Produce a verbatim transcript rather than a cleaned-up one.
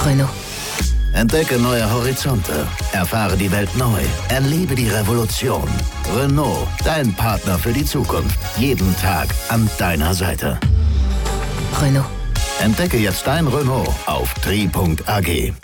Renault. Entdecke neue Horizonte. Erfahre die Welt neu. Erlebe die Revolution. Renault, dein Partner für die Zukunft. Jeden Tag an deiner Seite. Renault. Entdecke jetzt dein Renault auf tri punkt a g.